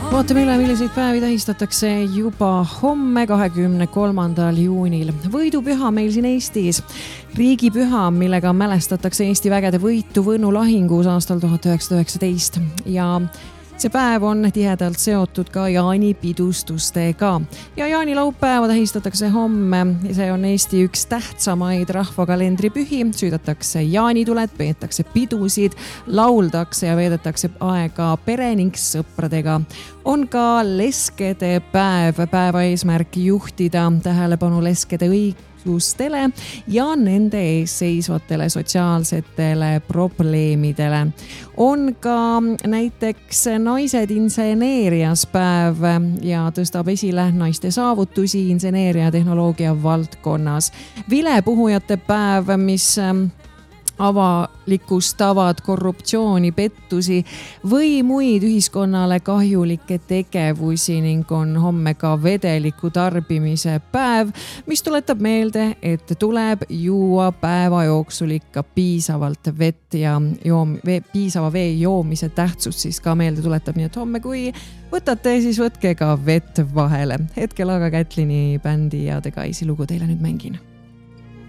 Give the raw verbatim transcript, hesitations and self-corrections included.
Vaatame üle, milliseid päevi tähistatakse juba homme kahekümne kolmandal juunil. Võidupüha meil siin Eestis. Riigipüha, millega mälestatakse Eesti vägede võitu Võnnu lahingus aastal tuhat üheksasada üheksateist. Ja see päev on tihedalt seotud ka jaanipidustustega. Ja jaanilaupäeva tähistatakse homme. See on Eesti üks tähtsamaid rahvakalendripühi. Süüdatakse jaanituled, peetakse pidusid, lauldakse ja veedetakse aega pere ning sõpradega. On ka leskede päev. Päeva eesmärk juhtida tähelepanu leskede õigustele ja nende ees seisvatele sotsiaalsetele probleemidele. On ka näiteks naised inseneerias päev ja tõstab esile naiste saavutusi inseneeria tehnoloogia valdkonnas. Vilepuhujate päev, mis avalikustavad korruptsiooni, pettusi või muid ühiskonnale kahjulikke tegevusi ning on homme ka vedeliku tarbimise päev, mis tuletab meelde, et tuleb juua päeva jooksul ikka piisavalt vett ja joom, vee, piisava vee joomise tähtsust siis ka meelde tuletab. Nii et homme, kui võtate, siis võtke ka vett vahele. Hetkel aga Kätlini bändi ja The Guys'i lugu teile nüüd mängin.